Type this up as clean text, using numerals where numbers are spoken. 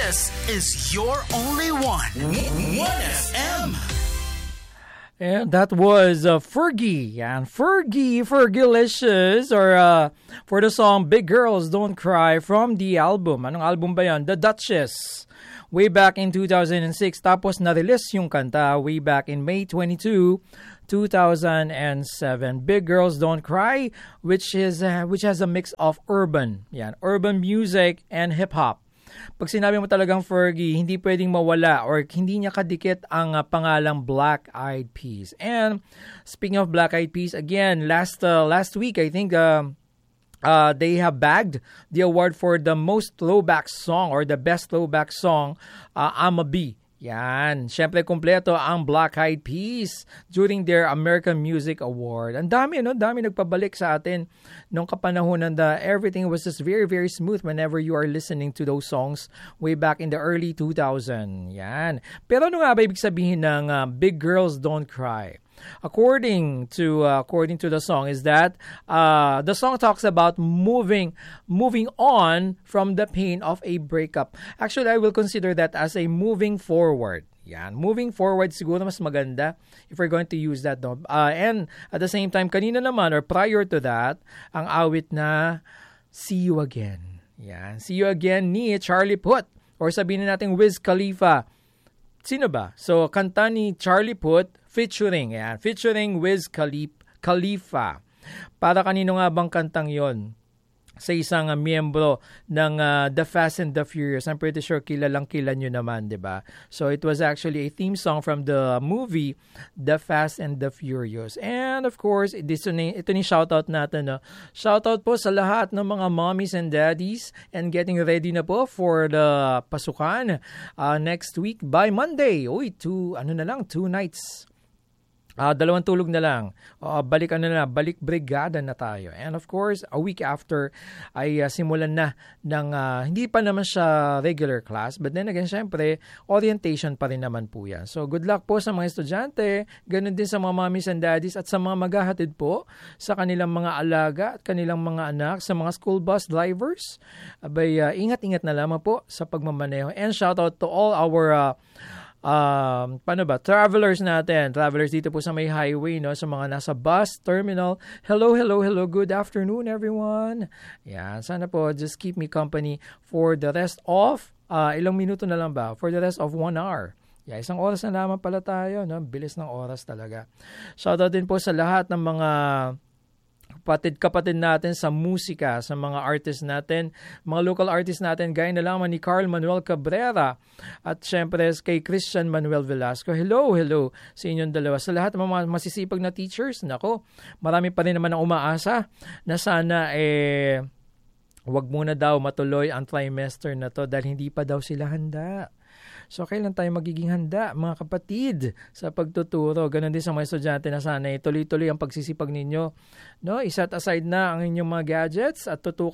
This is your only one. 1FM. And that was Fergie. And Fergalicious, or for the song Big Girls Don't Cry from the album. Anong album ba yan? The Duchess. Way back in 2006. Tapos na-release yung kanta way back in May 22, 2007. Big Girls Don't Cry, which has a mix of urban music and hip-hop. Pag sinabi mo talagang Fergie, hindi pwedeng mawala or hindi niya kadikit ang pangalang Black Eyed Peas. And speaking of Black Eyed Peas, again, last week, I think they have bagged the award for the most throwback song or the best throwback song, I'm a Bee. Yan. Siyempre, kumpleto ang Black Eyed Peas during their American Music Award. Ang dami, dami nagpabalik sa atin nung kapanahonan na everything was just very, very smooth whenever you are listening to those songs way back in the early 2000. Yan. Pero ano nga ba ibig sabihin ng Big Girls Don't Cry? According to the song, is that the song talks about moving on from the pain of a breakup. Actually, I will consider that as a moving forward. Yan, moving forward siguro mas maganda if we're going to use that. No? And at the same time, kanina naman or prior to that, ang awit na See You Again. Yan, See You Again ni Charlie Puth, or sabihin natin Wiz Khalifa. Sino ba? So, kanta ni Charlie Puth featuring Wiz Khalifa. Para kanino nga bang kantang yon? Sa isang miyembro ng The Fast and the Furious. I'm pretty sure kilalang-kila nyo naman, di ba? So it was actually a theme song from the movie The Fast and the Furious. And of course, ito ni shoutout natin. No? Shoutout po sa lahat ng mga mommies and daddies and getting ready na po for the pasukan next week by Monday. Uy, 2 nights. 2 tulog na lang. Balik brigada na tayo. And of course, a week after ay simulan na ng hindi pa naman siya regular class, but then again, syempre, orientation pa rin naman po yan. So good luck po sa mga estudyante, ganun din sa mga mommies and daddies at sa mga maghahatid po sa kanilang mga alaga at kanilang mga anak, sa mga school bus drivers. Abay, ingat-ingat na lamang po sa pagmamaneho. And shout out to all our travelers natin. Travelers dito po sa may highway, no? Sa mga nasa bus terminal. Hello, good afternoon everyone. Yan, sana po just keep me company for the rest of ilang minuto na lang ba? For the rest of 1 hour. Yeah, 1 oras na naman pala tayo, no? Bilis ng oras talaga. Shoutout din po sa lahat ng mga kapatid natin sa musika, sa mga artists natin, mga local artists natin, gaya na lamang ni Carl Manuel Cabrera at syempre kay Christian Manuel Velasco. Hello sa inyong dalawa. Sa lahat ng mga masisipag na teachers, nako, marami pa rin naman ang umaasa na sana wag muna daw matuloy ang trimester na to dahil hindi pa daw sila handa. So, kailan tayo magiging handa, mga kapatid, sa pagtuturo? Ganon din sa mga estudyante na sana tuloy-tuloy ang pagsisipag ninyo. No? I-set aside na ang inyong mga gadgets at tutukan